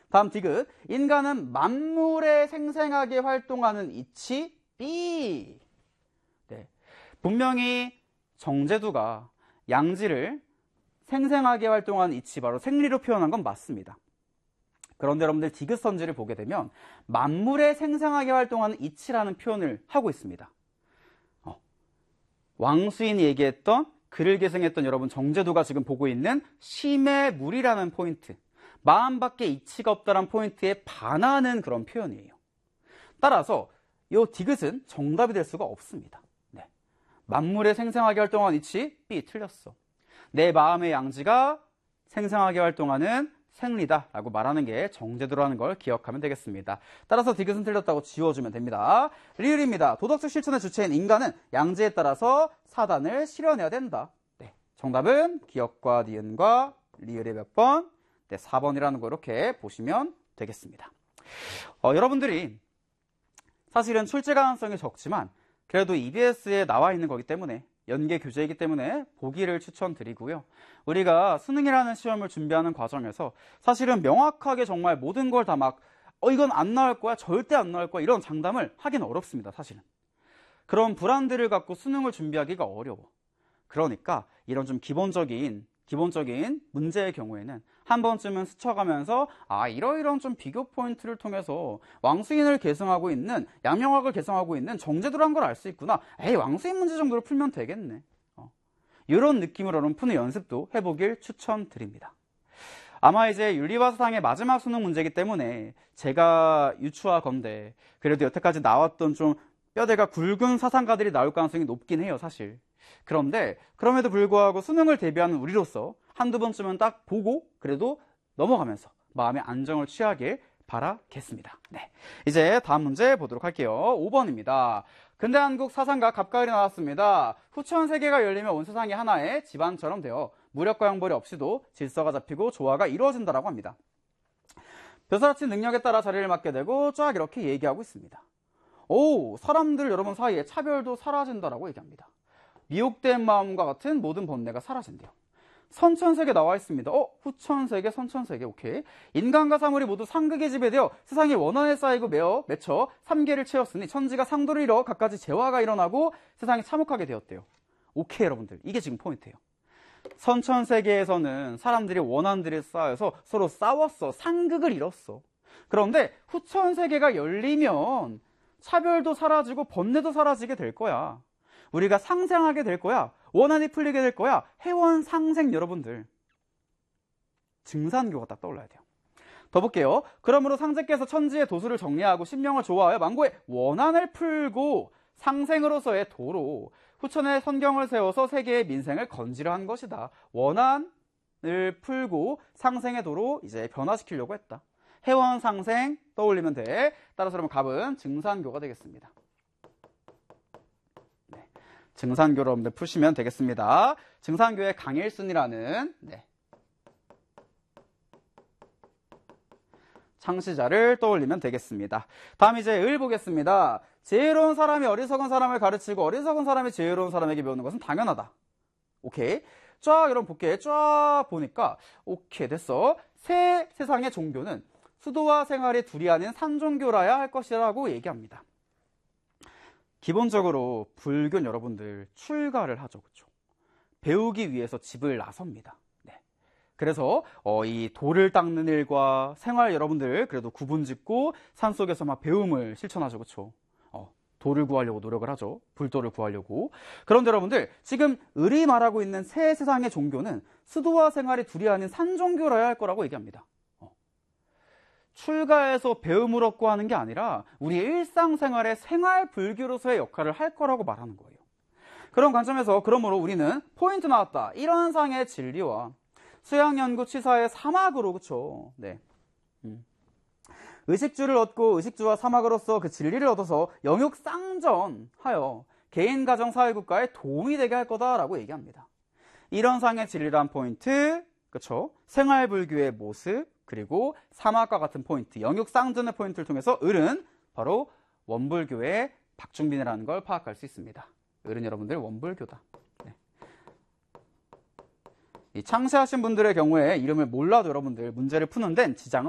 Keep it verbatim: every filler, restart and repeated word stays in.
다음 디귿. 인간은 만물에 생생하게 활동하는 이치 B. 네. 분명히 정제두가 양지를 생생하게 활동하는 이치, 바로 생리로 표현한 건 맞습니다. 그런데 여러분들 디귿 선지를 보게 되면 만물에 생생하게 활동하는 이치라는 표현을 하고 있습니다. 어. 왕수인이 얘기했던, 글을 계승했던 여러분 정제두가 지금 보고 있는 심의 물이라는 포인트, 마음밖에 이치가 없다는 포인트에 반하는 그런 표현이에요. 따라서 이 디귿은 정답이 될 수가 없습니다. 네. 만물에 생생하게 활동하는 이치 B, 틀렸어. 내 마음의 양지가 생생하게 활동하는 생리다 라고 말하는 게 정제두라는 걸 기억하면 되겠습니다. 따라서 디귿은 틀렸다고 지워주면 됩니다. 리을입니다. 도덕적 실천의 주체인 인간은 양지에 따라서 사단을 실현해야 된다. 네. 정답은 기억과 니은과 리을의 몇 번? 네, 사 번이라는 거 이렇게 보시면 되겠습니다. 어, 여러분들이 사실은 출제 가능성이 적지만 그래도 이비에스에 나와 있는 거기 때문에, 연계 교재이기 때문에 보기를 추천드리고요. 우리가 수능이라는 시험을 준비하는 과정에서 사실은 명확하게 정말 모든 걸 다 막 어 이건 안 나올 거야, 절대 안 나올 거야, 이런 장담을 하기는 어렵습니다. 사실은 그런 불안들을 갖고 수능을 준비하기가 어려워. 그러니까 이런 좀 기본적인 기본적인 문제의 경우에는 한 번쯤은 스쳐가면서 아 이러이러한 좀 비교 포인트를 통해서 왕수인을 계승하고 있는, 양명학을 계승하고 있는 정제두란 걸 알 수 있구나. 에이 왕수인 문제 정도로 풀면 되겠네. 어. 이런 느낌으로는 푸는 연습도 해보길 추천드립니다. 아마 이제 윤리와 사상의 마지막 수능 문제이기 때문에 제가 유추하건대 그래도 여태까지 나왔던 좀 뼈대가 굵은 사상가들이 나올 가능성이 높긴 해요, 사실. 그런데 그럼에도 불구하고 수능을 대비하는 우리로서 한두 번쯤은 딱 보고 그래도 넘어가면서 마음의 안정을 취하길 바라겠습니다. 네, 이제 다음 문제 보도록 할게요. 오 번입니다. 근대 한국 사상가 갑가을이 나왔습니다. 후천 세계가 열리면 온 세상이 하나의 집안처럼 되어 무력과 형벌이 없이도 질서가 잡히고 조화가 이루어진다라고 합니다. 벼슬아치 능력에 따라 자리를 맡게 되고 쫙 이렇게 얘기하고 있습니다. 오, 사람들 여러분 사이에 차별도 사라진다라고 얘기합니다. 미혹된 마음과 같은 모든 번뇌가 사라진대요. 선천세계 나와 있습니다. 어? 후천세계, 선천세계, 오케이. 인간과 사물이 모두 상극에 지배되어 세상이 원한에 쌓이고 매어, 맺혀 삼계를 채웠으니 천지가 상도를 이뤄 갖가지 재화가 일어나고 세상이 참혹하게 되었대요. 오케이, 여러분들. 이게 지금 포인트예요. 선천세계에서는 사람들이 원한들이 쌓여서 서로 싸웠어. 상극을 이뤘어. 그런데 후천세계가 열리면 차별도 사라지고 번뇌도 사라지게 될 거야. 우리가 상생하게 될 거야. 원한이 풀리게 될 거야. 해원 상생, 여러분들. 증산교가 딱 떠올라야 돼요. 더 볼게요. 그러므로 상제께서 천지의 도수를 정리하고 신명을 조화하여 만고의 원한을 풀고 상생으로서의 도로 후천의 선경을 세워서 세계의 민생을 건지려 한 것이다. 원한을 풀고 상생의 도로 이제 변화시키려고 했다. 해원 상생 떠올리면 돼. 따라서 그러면 답은 증산교가 되겠습니다. 네. 증산교 여러분들 푸시면 되겠습니다. 증산교의 강일순이라는 네. 창시자를 떠올리면 되겠습니다. 다음 이제 을 보겠습니다. 지혜로운 사람이 어리석은 사람을 가르치고 어리석은 사람이 지혜로운 사람에게 배우는 것은 당연하다. 오케이. 쫙 여러분 볼게. 쫙 보니까 오케이 됐어. 새 세상의 종교는 수도와 생활이 둘이 아닌 산종교라야 할 것이라고 얘기합니다. 기본적으로 불교는 여러분들 출가를 하죠. 그렇죠? 배우기 위해서 집을 나섭니다. 네. 그래서 어, 이 돌을 닦는 일과 생활 여러분들 그래도 구분 짓고 산속에서 막 배움을 실천하죠. 그렇죠? 어, 돌을 구하려고 노력을 하죠. 불도를 구하려고. 그런데 여러분들 지금 을이 말하고 있는 새 세상의 종교는 수도와 생활이 둘이 아닌 산종교라야 할 거라고 얘기합니다. 출가해서 배움을 얻고 하는 게 아니라 우리의 일상생활의 생활 불교로서의 역할을 할 거라고 말하는 거예요. 그런 관점에서 그러므로 우리는 포인트 나왔다. 이런 상의 진리와 수양연구치사의 사막으로 그쵸? 네. 음. 의식주를 얻고 의식주와 사막으로서 그 진리를 얻어서 영육쌍전하여 개인 가정 사회국가에 도움이 되게 할 거다라고 얘기합니다. 이런 상의 진리란 포인트, 그쵸? 생활 불교의 모습, 그리고 사막과 같은 포인트, 영육쌍전의 포인트를 통해서 을은 바로 원불교의 박중빈이라는 걸 파악할 수 있습니다. 을은 여러분들 원불교다. 네. 이 창시하신 분들의 경우에 이름을 몰라도 여러분들 문제를 푸는 데는 지장은